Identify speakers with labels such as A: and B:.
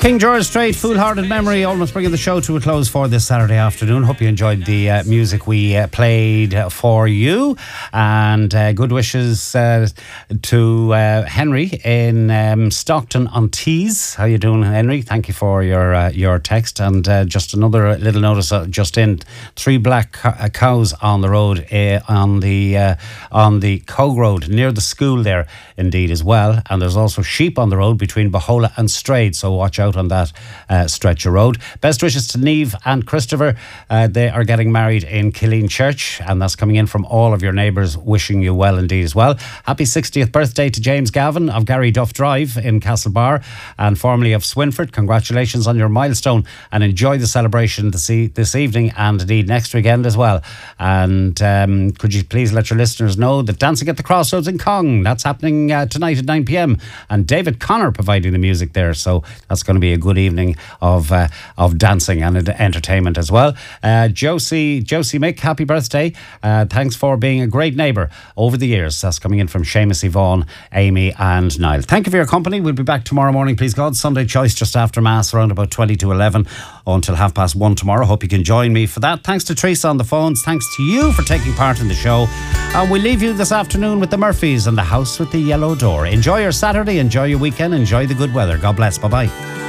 A: King George Strait, Foolhardy Memory, almost bringing the show to a close for this Saturday afternoon. Hope you enjoyed the music we played for you, and good wishes to Henry in Stockton-on-Tees. How you doing, Henry? Thank you for your text. And just another little notice just in: 3 black cows on the road on the Cogue Road near the school there, indeed, as well. And there's also sheep on the road between Bohola and Strade, so watch out on that stretch of road. Best wishes to Niamh and Christopher. They are getting married in Killeen Church, and that's coming in from all of your neighbours, wishing you well indeed as well. Happy 60th birthday to James Gavin of Gary Duff Drive in Castlebar, and formerly of Swinford. Congratulations on your milestone, and enjoy the celebration this evening and indeed next weekend as well. And could you please let your listeners know that Dancing at the Crossroads in Cong, that's happening tonight at 9 p.m, and David Connor providing the music there, so that's going to be a good evening of dancing and entertainment as well. Josie Mick, happy birthday. Thanks for being a great neighbour over the years. That's coming in from Seamus, Yvonne, Amy and Niall. Thank you for your company. We'll be back tomorrow morning, please God. Sunday Choice just after Mass, around about 20 to 11 until 1:30 tomorrow. Hope you can join me for that. Thanks to Teresa on the phones. Thanks to you for taking part in the show. And we'll leave you this afternoon with the Murphys and the House with the Yellow Door. Enjoy your Saturday, enjoy your weekend, enjoy the good weather. God bless. Bye-bye.